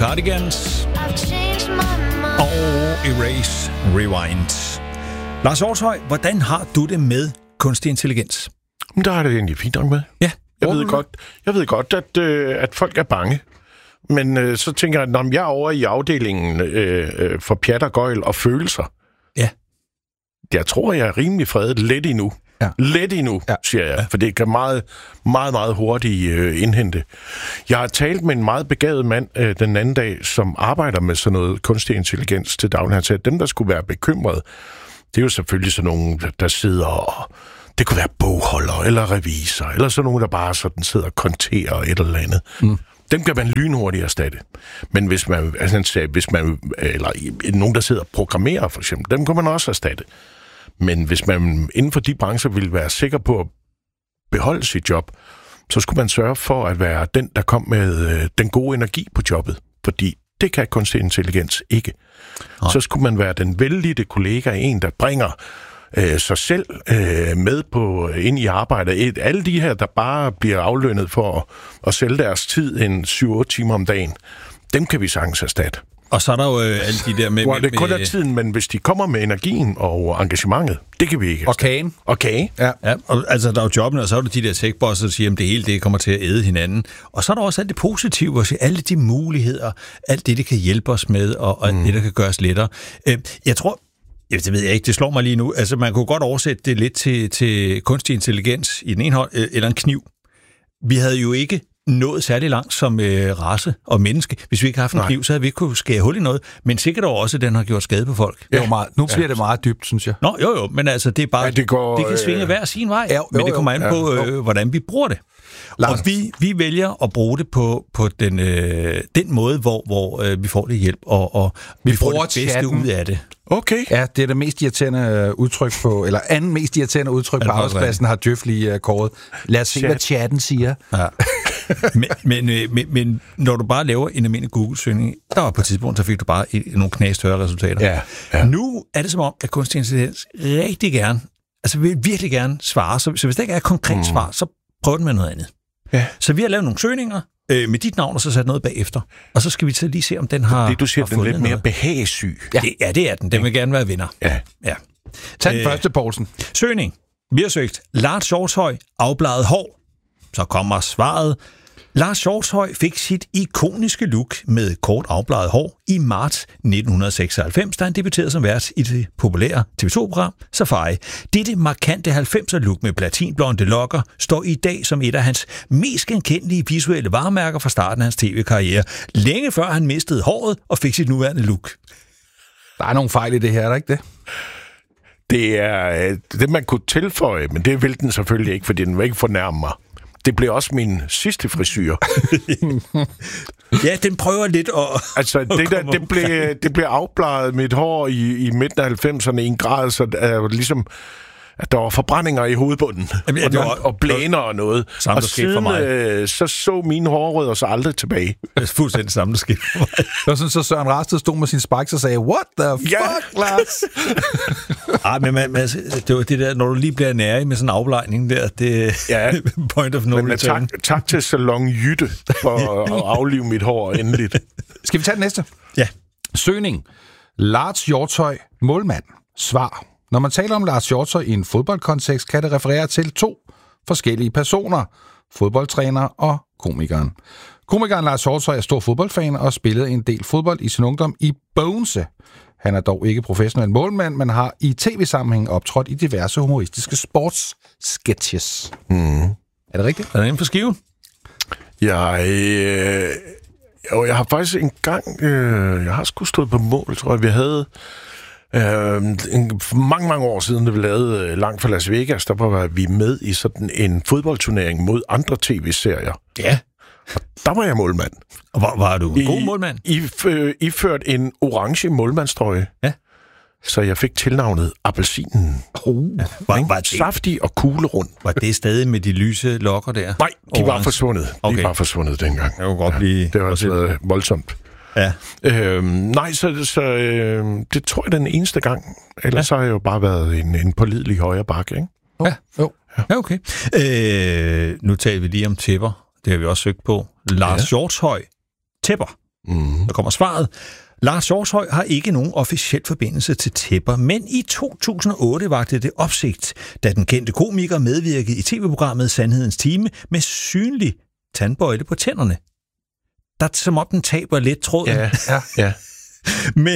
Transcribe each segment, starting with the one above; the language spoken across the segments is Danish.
Cardigans og Erase Rewind. Lars Hjortshøj, hvordan har du det med kunstig intelligens? Der er det egentlig fint nok med. Ja. Jeg ved godt, at folk er bange. Men så tænker jeg, når jeg er over i afdelingen for pjat og gøjl og følelser. Ja. Jeg tror, jeg er rimelig fredet lidt endnu. Ja. Lidt endnu, siger jeg. For det kan meget, meget, meget hurtigt indhente. Jeg har talt med en meget begavet mand den anden dag, som arbejder med sådan noget kunstig intelligens til daglig. Han sagde, at dem, der skulle være bekymret, det er jo selvfølgelig sådan nogen, der sidder og... Det kunne være bogholder eller revisor, eller sådan nogen, der bare sådan sidder og konterer et eller andet. Mm. Dem kan man lynhurtigt erstatte. Men hvis man, eller nogen, der sidder og programmerer for eksempel, dem kan man også erstatte. Men hvis man inden for de brancher vil være sikker på at beholde sit job, så skulle man sørge for at være den, der kom med den gode energi på jobbet. Fordi det kan kunstig intelligens ikke. Så skulle man være den vellidte kollega, en, der bringer sig selv med på ind i arbejdet. Alle de her, der bare bliver aflønnet for at sælge deres tid en 7-8 timer om dagen, dem kan vi sagtens erstatte. Og så er der jo alle de der med... det kun er tiden, men hvis de kommer med energien og engagementet, det kan vi ikke erstatte. Og kage. Ja, og altså der er jo jobbene, og så er der de der tech-bosser, der siger, at det hele det kommer til at æde hinanden. Og så er der også alt det positive, at se alle de muligheder, alt det kan hjælpe os med, og alt det, der kan gøres lettere. Jeg tror... det ved jeg ikke, det slår mig lige nu. Altså, man kunne godt oversætte det lidt til kunstig intelligens i den ene hånd, eller en kniv. Vi havde jo ikke nået særlig langt som race og menneske. Hvis vi ikke havde haft en kniv, så havde vi ikke kunne skære hul i noget. Men sikkert også, at den har gjort skade på folk. Ja. Nu bliver det meget dybt, synes jeg. Nå, jo, men altså, det er bare... det kan svinge hver sin vej. Men det kommer an på, hvordan vi bruger det. Lars. Og vi vælger at bruge det på den måde, hvor vi får det hjælp, og vi får det bedste chatten ud af det. Okay. Ja, det er det mest irriterende udtryk på, eller anden mest irriterende udtryk på arbejdspladsen, har Djøf lige kåret. Lad os se, hvad chatten siger. Ja. men når du bare laver en almindelig Google-søgning, der var på et tidspunkt, så fik du bare nogle knastørre resultater. Ja. Nu er det som om, at kunstig intelligens rigtig gerne, altså vil virkelig gerne svare, så hvis der ikke er et konkret svar, så prøv den med noget andet. Ja. Så vi har lavet nogle søgninger med dit navn, og så sat noget bagefter. Og så skal vi lige se, om den har det, du siger, har den lidt mere behagesyg. Ja, det er den. Den vil gerne være vinder. Ja. Tag den første, Poulsen. Søgning. Vi har søgt Lars Hjortshøj, afbladet hår. Så kommer svaret. Lars Hjortshøj fik sit ikoniske look med kort afbladet hår i marts 1996, da han debuterede som vært i det populære TV2-program Safari. Dette markante 90'er-look med platinblonde lokker står i dag som et af hans mest genkendelige visuelle varemærker fra starten af hans tv-karriere, længe før han mistede håret og fik sit nuværende look. Der er nogle fejl i det her, er der ikke det? Det er det, man kunne tilføje, men det vil den selvfølgelig ikke, fordi den vil ikke fornærme mig. Det blev også min sidste frisyr. Ja, den prøver lidt at... Altså, det blev afbladet mit hår i midten af 90'erne i en grad, så ligesom... at der var forbrændinger i hovedbunden, og blæner og noget. Og siden så mine hårrødder så aldrig tilbage. Det er fuldstændig samme, der skete for mig. Det var sådan, så Søren Rasted stod med sin spikes og sagde, what the fuck, Lars? Men det var det der, når du lige bliver nærig med sådan en aflejning der, det er point of no return. Tak til Salon Jytte for at aflive mit hår endeligt. Skal vi tage det næste? Ja. Søgning. Lars Hjortshøj, målmand. Svar. Når man taler om Lars Hjortshøj i en fodboldkontekst, kan det referere til 2 forskellige personer. Fodboldtræner og komikeren. Komikeren Lars Hjortshøj er stor fodboldfan og spillede en del fodbold i sin ungdom i Bogense. Han er dog ikke professionel målmand, men har i tv-sammenhæng optrådt i diverse humoristiske sportssketches. Er det rigtigt? Er det inden for skiven? Jeg har faktisk engang... jeg har sgu stået på mål, tror jeg. Vi havde... mange år siden, da vi lavede Langt fra Las Vegas, der var vi med i sådan en fodboldturnering mod andre tv-serier. Ja. Og der var jeg målmand. Og var du en god målmand? Iført en orange målmandstrøje. Ja. Så jeg fik tilnavnet Appelsinen. Var det saftig og kuglerund. Var det stadig med de lyse lokker der? Nej, de var forsvundet. Okay. De var forsvundet dengang. Jeg kunne godt blive... Det var også voldsomt. Ja. Så det tror jeg den eneste gang. Ellers har jeg jo bare været en pålidelig højre bakke, ikke? Ja, okay. Nu taler vi lige om tæpper. Det har vi også søgt på. Lars Hjortshøj. Tæpper. Der kommer svaret. Lars Hjortshøj har ikke nogen officiel forbindelse til tæpper, men i 2008 vakte det opsigt, da den kendte komiker medvirkede i tv-programmet Sandhedens Time med synlig tandbøjle på tænderne. Der er som om den taber lidt tråden. Ja. Men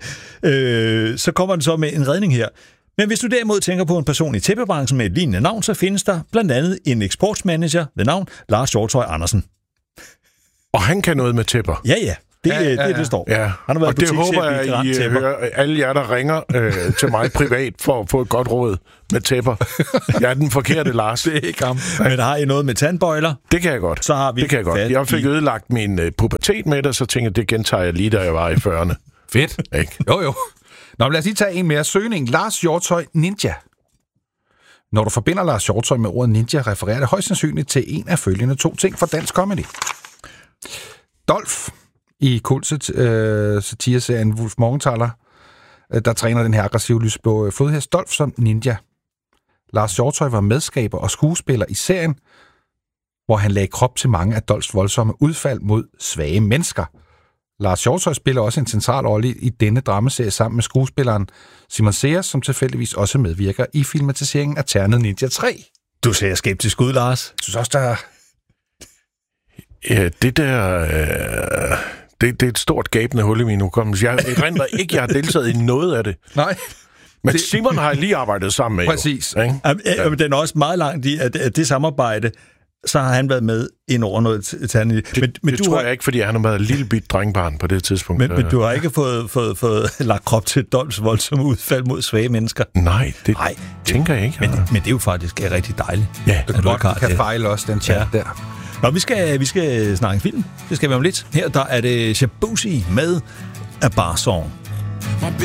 så kommer den så med en redning her. Men hvis du derimod tænker på en person i tæppebranchen med et lignende navn, så findes der blandt andet en eksportsmanager ved navn Lars Hjortshøj Andersen. Og han kan noget med tæpper. Ja. Det står. Ja. Han har været og det håber jeg, I hører alle jer, der ringer til mig privat for at få et godt råd med tæpper. Jeg er den forkerte, Lars. Det er ikke ham. Men har I noget med tandbøjler? Det kan jeg godt. Så har vi det kan jeg godt. Jeg fik ødelagt min pubertet med det, så tænkte jeg, det gentager jeg lige, da jeg var i 40'erne. Fedt. Ikke? Jo. Nå, lad os lige tage en mere. Søgning. Lars Hjortshøj Ninja. Når du forbinder Lars Hjortshøj med ordet ninja, refererer det højst sandsynligt til en af følgende 2 ting fra dansk comedy. Dolph i satireserien Wolf Morgenthaler, der træner den her aggressive lysblå flodhest Dolph som ninja. Lars Hjortshøj var medskaber og skuespiller i serien, hvor han lagde krop til mange af Dolphs voldsomme udfald mod svage mennesker. Lars Hjortshøj spiller også en central rolle i denne dramaserie sammen med skuespilleren Simon Sears, som tilfældigvis også medvirker i filmatiseringen af Ternet Ninja 3. Du ser skeptisk ud, Lars. Jeg synes også, der er... Ja, det der... Det er et stort gabende hul i min hukommelse. Jeg erindrer ikke, jeg har deltaget i noget af det. Nej. Men Simon har jeg lige arbejdet sammen med. Præcis. Jo, ja. Den er også meget langt i, at det samarbejde, så har han været med ind over noget Ternet. Det tror jeg ikke, fordi han har været et lille bit drengbarn på det tidspunkt. Men du har ikke fået lagt krop til Dolphs voldsomme udfald mod svage mennesker? Nej, det tænker jeg ikke. Men det er jo faktisk rigtig dejligt. Ja, det kan fejle også, den chat der. Nå, vi skal snakke film. Det skal vi om lidt. Her der er det Shabuzi med A Bar Song.